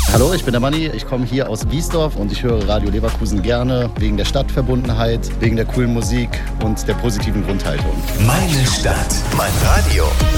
Hallo, ich bin der Manni, ich komme hier aus Wiesdorf und ich höre Radio Leverkusen gerne wegen der Stadtverbundenheit, wegen der coolen Musik und der positiven Grundhaltung. Meine Stadt, mein Radio.